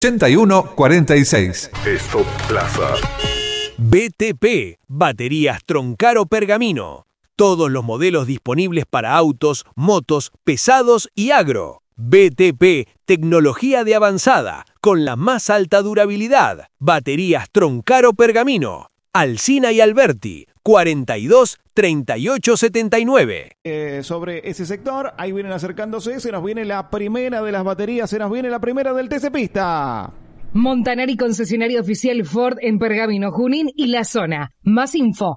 8146. Stop Plaza. BTP, baterías Troncaro Pergamino. Todos los modelos disponibles para autos, motos, pesados y agro. BTP, tecnología de avanzada, con la más alta durabilidad. Baterías Troncaro Pergamino. Alsina y Alberti, 42 38 79. Sobre ese sector, ahí vienen acercándose, se nos viene la primera de las baterías, se nos viene la primera del TC Pista. Montanari, concesionario oficial Ford en Pergamino, Junín y la zona. Más info,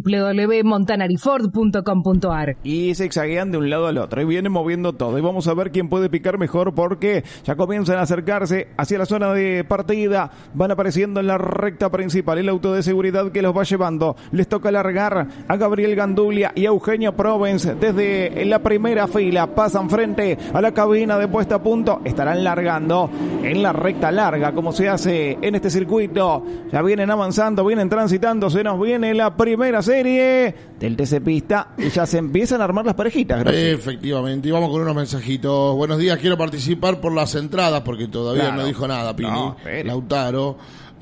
www.montanariford.com.ar. Y zigzaguean de un lado al otro y vienen moviendo todo y vamos a ver quién puede picar mejor porque ya comienzan a acercarse hacia la zona de partida, van apareciendo en la recta principal el auto de seguridad que los va llevando. Les toca largar a Gabriel Gandulia y a Eugenio Provence desde la primera fila, pasan frente a la cabina de puesta a punto, estarán largando en la recta larga como se hace en este circuito. Ya vienen avanzando, vienen transitando, se nos viene la primera serie del TC Pista y ya se empiezan a armar las parejitas. Gracias. Efectivamente, y vamos con unos mensajitos. Buenos días, quiero participar por las entradas porque todavía no dijo nada, Pini. No, Lautaro.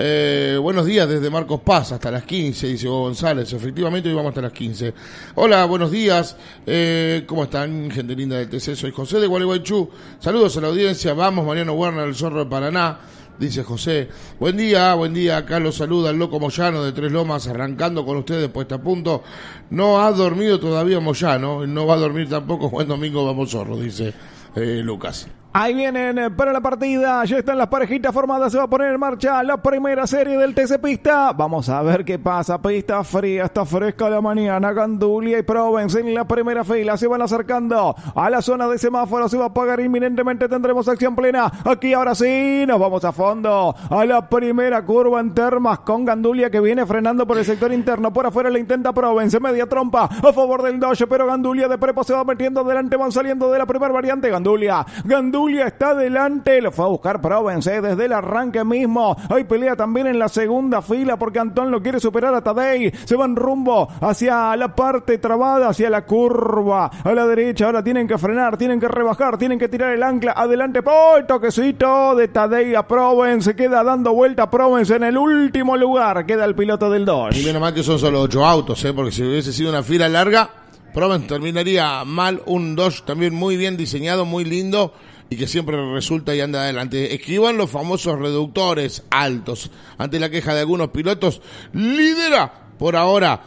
Buenos días desde Marcos Paz hasta las 15, dice Hugo González. Efectivamente, hoy vamos hasta las 15. Hola, buenos días. ¿Cómo están, gente linda del TC? Soy José de Gualeguaychú. Saludos a la audiencia. Vamos, Mariano Werner, el Zorro de Paraná. Dice José, buen día, acá los saluda el Loco Moyano de Tres Lomas, arrancando con ustedes puesta a punto. No ha dormido todavía Moyano, no va a dormir tampoco, buen domingo vamos Zorro, dice Lucas. Ahí vienen para la partida, ya están las parejitas formadas, se va a poner en marcha la primera serie del TC Pista. Vamos a ver qué pasa, pista fría, está fresca la mañana, Gandulia y Provence en la primera fila, se van acercando a la zona de semáforo, se va a apagar inminentemente, tendremos acción plena. Aquí ahora sí, nos vamos a fondo, a la primera curva en Termas con Gandulia que viene frenando por el sector interno, por afuera le intenta Provence, media trompa a favor del Dodge, pero Gandulia de prepo se va metiendo adelante, van saliendo de la primera variante, Gandulia está adelante, lo fue a buscar Provence desde el arranque mismo. Hay pelea también en la segunda fila porque Antón lo quiere superar a Tadei. Se van rumbo hacia la parte trabada, hacia la curva a la derecha. Ahora tienen que frenar, tienen que rebajar, tienen que tirar el ancla. Adelante, toquecito de Tadei a Provence. Queda dando vuelta Provence en el último lugar. Queda el piloto del Dodge. Y menos mal que son solo 8 autos, porque si hubiese sido una fila larga, Provence terminaría mal. Un Dodge también muy bien diseñado, muy lindo, y que siempre resulta y anda adelante. Esquivan los famosos reductores altos. Ante la queja de algunos pilotos, lidera por ahora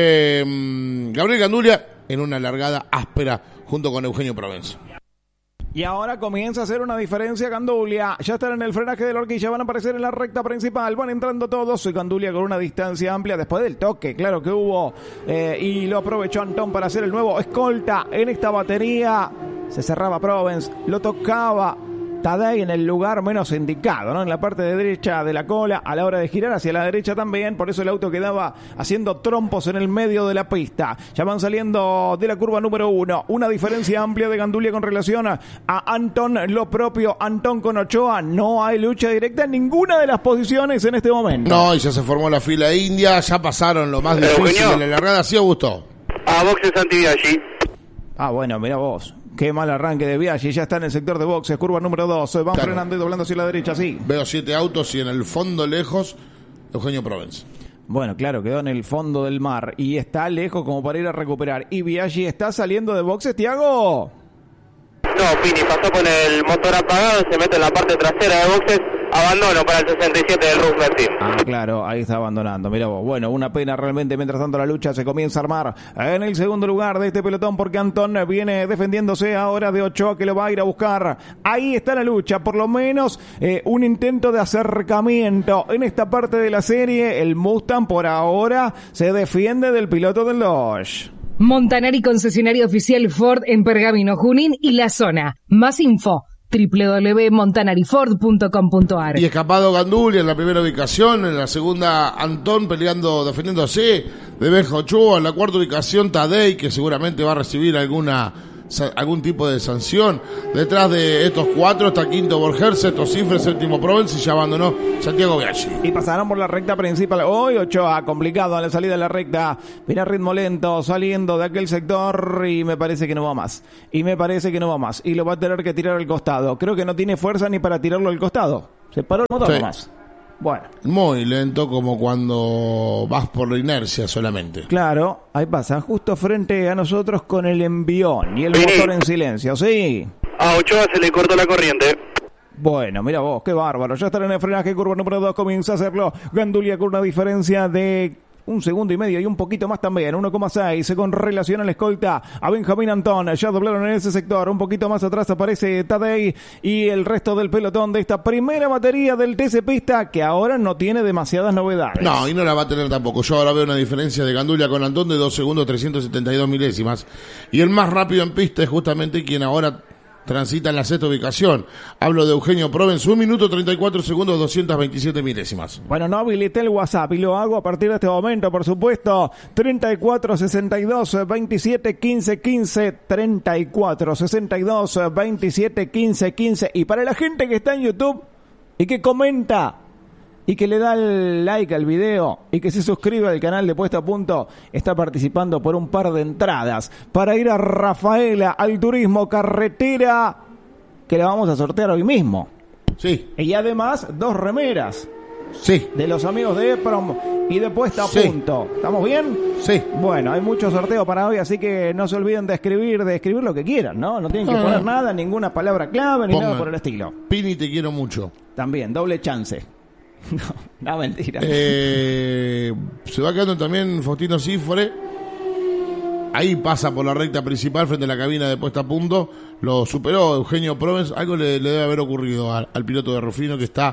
Gabriel Gandulia en una largada áspera junto con Eugenio Provence. Y ahora comienza a hacer una diferencia Gandulia. Ya están en el frenaje de la horquilla, van a aparecer en la recta principal. Van entrando todos. Y Gandulia con una distancia amplia después del toque, claro que hubo. Y lo aprovechó Antón para hacer el nuevo escolta en esta batería. Se cerraba Provence, lo tocaba Tadei en el lugar menos indicado, ¿no? En la parte de derecha de la cola, a la hora de girar hacia la derecha también, por eso el auto quedaba haciendo trompos en el medio de la pista. Ya van saliendo de la curva número 1, una diferencia amplia de Gandulia con relación a Antón, lo propio Antón con Ochoa. No hay lucha directa en ninguna de las posiciones en este momento. No, y ya se formó la fila india, ya pasaron lo más difícil de la largada. ¿Sí o gustó? A boxes anti-Viaggi. Bueno, mira vos. Qué mal arranque de Viaggi, ya está en el sector de boxes, curva número 2, van frenando y doblando hacia la derecha, sí. Veo 7 autos y en el fondo lejos, Eugenio Provence. Bueno, claro, quedó en el fondo del mar y está lejos como para ir a recuperar. Y Viaggi está saliendo de boxes, Tiago. No, Pini pasó con el motor apagado, se mete en la parte trasera de boxes, abandono para el 67 del Roosevelt Team. Claro, ahí está abandonando, mira vos. Bueno, una pena realmente, mientras tanto la lucha se comienza a armar en el segundo lugar de este pelotón porque Antón viene defendiéndose ahora de Ochoa que lo va a ir a buscar. Ahí está la lucha, por lo menos un intento de acercamiento en esta parte de la serie. El Mustang por ahora se defiende del piloto del Dodge. Montanari, concesionario oficial Ford en Pergamino, Junín y la zona. Más info, www.montanariford.com.ar. Y escapado Gandulia en la primera ubicación, en la segunda Antón defendiéndose de Benja Ochoa, en la cuarta ubicación Tadei, que seguramente va a recibir alguna algún tipo de sanción. Detrás de estos 4 está quinto Borger, sexto Cifre, séptimo Provence y ya abandonó Santiago Biaggi. Y pasaron por la recta principal. Hoy Ochoa, complicado a la salida de la recta. Viene a ritmo lento, saliendo de aquel sector y me parece que no va más. Y lo va a tener que tirar al costado. Creo que no tiene fuerza ni para tirarlo al costado. Se paró el motor nomás. Bueno. Muy lento, como cuando vas por la inercia solamente. Claro, ahí pasa, justo frente a nosotros con el envión y el motor en silencio, ¿sí? A Ochoa se le cortó la corriente. Bueno, mira vos, qué bárbaro. Ya estará en el frenaje, curva número 2, comienza a hacerlo Gandulia con una diferencia de 1,5 segundos y un poquito más también, 1,6 con relación a la escolta a Benjamín Antón. Ya doblaron en ese sector, un poquito más atrás aparece Tadei y el resto del pelotón de esta primera batería del TC Pista, que ahora no tiene demasiadas novedades. No, y no la va a tener tampoco. Yo ahora veo una diferencia de Gandulia con Antón de 2 segundos 372 milésimas. Y el más rápido en pista es justamente quien ahora transita en la sexta ubicación. Hablo de Eugenio Provence, 1 minuto 34 segundos 227 milésimas. Bueno, no habilité el WhatsApp y lo hago a partir de este momento, por supuesto. 34 62 27 15 15, 34 62 27 15 15. Y para la gente que está en YouTube y que comenta y que le da el like al video y que se suscribe al canal de Puesta a Punto, está participando por un par de entradas para ir a Rafaela al turismo carretera, que la vamos a sortear hoy mismo. Sí. Y además 2 remeras. Sí. De los amigos de EPROM y de Puesta a Punto. ¿Estamos bien? Sí. Bueno, hay mucho sorteo para hoy, así que no se olviden de escribir lo que quieran, ¿no? No tienen que poner nada, ninguna palabra clave ni nada por el estilo. Pini, te quiero mucho. También, doble chance. No, mentira. Se va quedando también Faustino Cifre. Ahí pasa por la recta principal frente a la cabina de Puesta a Punto. Lo superó Eugenio Provence. Algo le debe haber ocurrido al piloto de Rufino, que está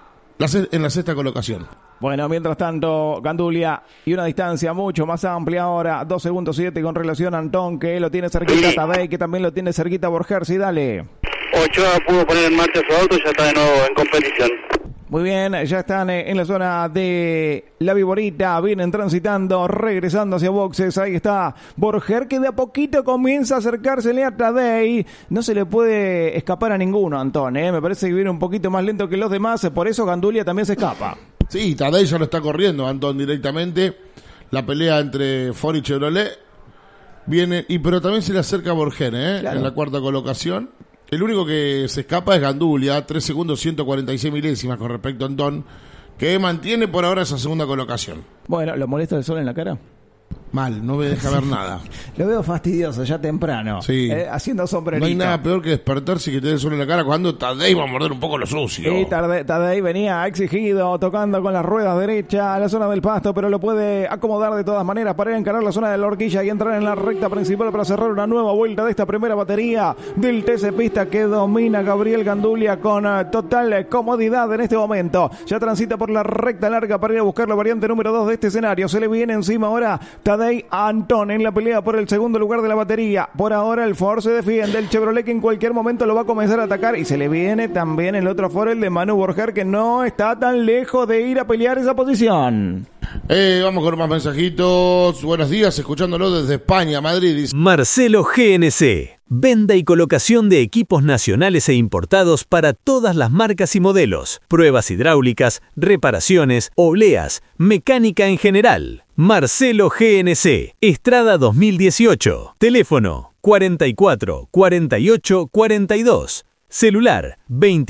en la sexta colocación. Bueno, mientras tanto, Gandulia y una distancia mucho más amplia ahora, 2 segundos 7 con relación a Antón, que lo tiene cerquita, Tadei, que también lo tiene cerquita Borger. Sí, dale. Ochoa pudo poner en marcha su auto y ya está de nuevo en competición. Muy bien, ya están en la zona de La Viborita, vienen transitando, regresando hacia boxes. Ahí está Borger, que de a poquito comienza a acercársele a Tadei. No se le puede escapar a ninguno, Antón, me parece que viene un poquito más lento que los demás, por eso Gandulia también se escapa. Sí, Tadei ya lo está corriendo, Antón, directamente. La pelea entre Ford y Chevrolet viene, pero también se le acerca a Borger, claro, en la cuarta colocación. El único que se escapa es Gandulia, 3 segundos 146 milésimas con respecto a Antón, que mantiene por ahora esa segunda colocación. Bueno, ¿lo molesta el sol en la cara? Mal, no me deja ver nada. Lo veo fastidioso ya temprano. Sí. Haciendo sombrerito. No hay nada peor que despertarse y que te dé el sol en la cara cuando Tadei va a morder un poco lo sucio. Sí, Tadei venía exigido, tocando con las ruedas derechas a la zona del pasto, pero lo puede acomodar de todas maneras para ir a encarar la zona de la horquilla y entrar en la recta principal para cerrar una nueva vuelta de esta primera batería del TC Pista, que domina Gabriel Gandulia con total comodidad en este momento. Ya transita por la recta larga para ir a buscar la variante número 2 de este escenario. Se le viene encima ahora Tadei a Antón en la pelea por el segundo lugar de la batería. Por ahora el Ford se defiende, el Chevrolet que en cualquier momento lo va a comenzar a atacar, y se le viene también el otro Ford, el de Manu Borger, que no está tan lejos de ir a pelear esa posición. Vamos con más mensajitos. Buenos días, escuchándolo desde España, Madrid. Marcelo GNC. Venta y colocación de equipos nacionales e importados para todas las marcas y modelos. Pruebas hidráulicas, reparaciones, obleas, mecánica en general. Marcelo GNC. Estrada 2018. Teléfono 44 48 42. Celular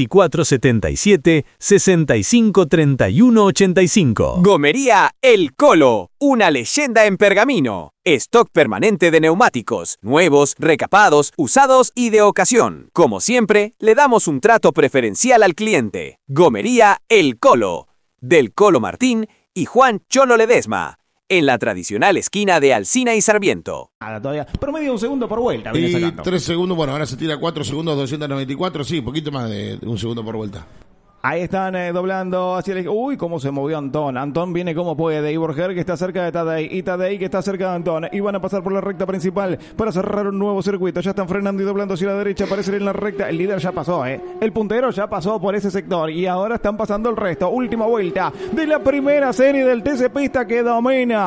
2477 65 31 85. Gomería El Colo, una leyenda en Pergamino. Stock permanente de neumáticos, nuevos, recapados, usados y de ocasión. Como siempre, le damos un trato preferencial al cliente. Gomería El Colo, del Colo Martín y Juan Cholo Ledesma, en la tradicional esquina de Alsina y Sarmiento. Todavía promedio 1 segundo por vuelta. Y 3 segundos, bueno, ahora se tira 4 segundos 294, sí, poquito más de 1 segundo por vuelta. Ahí están doblando hacia el... Uy, cómo se movió Antón. Antón viene como puede. Y Borger, que está cerca de Tadei. Y Tadei, que está cerca de Antón. Y van a pasar por la recta principal para cerrar un nuevo circuito. Ya están frenando y doblando hacia la derecha. Aparecen en la recta. El líder ya pasó, El puntero ya pasó por ese sector. Y ahora están pasando el resto. Última vuelta de la primera serie del TC Pista, que domina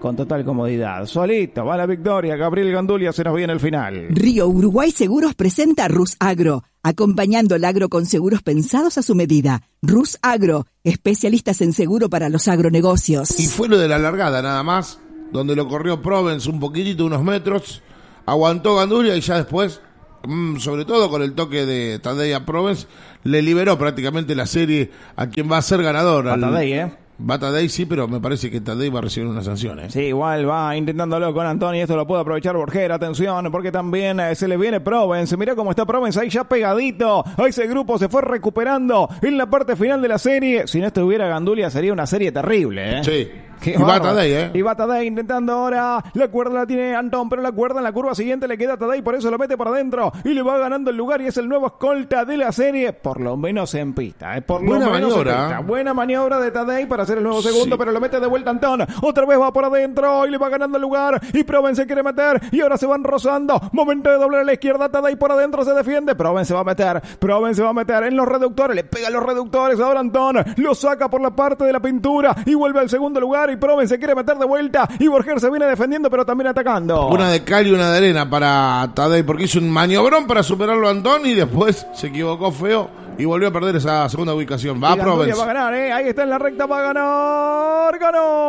con total comodidad. Solito va la victoria. Gabriel Gandulia, se nos viene el final. Río Uruguay Seguros presenta Rus Agro, acompañando al agro con seguros pensados a su medida. Rus Agro, especialistas en seguro para los agronegocios. Y fue lo de la largada nada más, donde lo corrió Provence un poquitito, unos metros, aguantó Gandulia y ya después, sobre todo con el toque de Tadej a Provence, le liberó prácticamente la serie a quien va a ser ganador. A Tadej, Va Tadej, sí, pero me parece que Tadej va a recibir una sanción, Sí, igual va intentándolo con Antoni. Esto lo puede aprovechar Borgera. Atención, porque también se le viene Provence. Mirá cómo está Provence ahí ya pegadito. Ese grupo se fue recuperando en la parte final de la serie. Si no estuviera Gandulia sería una serie terrible, Sí. Qué y va Tadej, Y va Tadej intentando ahora. La cuerda la tiene Antón, pero la cuerda en la curva siguiente le queda a Tadej, por eso lo mete para adentro y le va ganando el lugar y es el nuevo escolta de la serie, por lo menos en pista. Por lo Buena menos maniobra. en pista. Buena maniobra de Tadej para hacer el nuevo segundo, pero lo mete de vuelta Antón. Otra vez va por adentro y le va ganando el lugar y Provence se quiere meter y ahora se van rozando. Momento de doblar a la izquierda, Tadej por adentro se defiende. Provence va a meter en los reductores, le pega a los reductores. Ahora Antón lo saca por la parte de la pintura y vuelve al segundo lugar y Provence se quiere meter de vuelta y Borger se viene defendiendo pero también atacando. Una de cal y una de arena para Tadej, porque hizo un maniobrón para superarlo a Antón y después se equivocó feo y volvió a perder esa segunda ubicación. Va a Provence. Va a ganar, ahí está en la recta, va a ganar.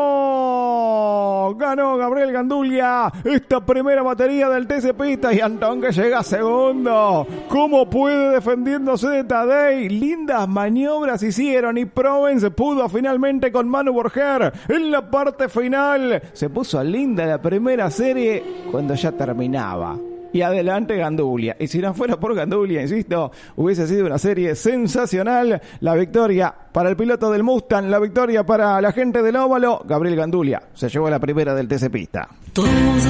Ganó Gabriel Gandulia esta primera batería del TC Pista y Antón que llega segundo. ¿Cómo puede defendiéndose de Tadej? Lindas maniobras hicieron y Provence pudo finalmente con Manu Borger en la parte final. Se puso linda la primera serie cuando ya terminaba. Y adelante Gandulia. Y si no fuera por Gandulia, insisto, hubiese sido una serie sensacional. La victoria para el piloto del Mustang, la victoria para la gente del Óvalo. Gabriel Gandulia se llevó la primera del TC Pista.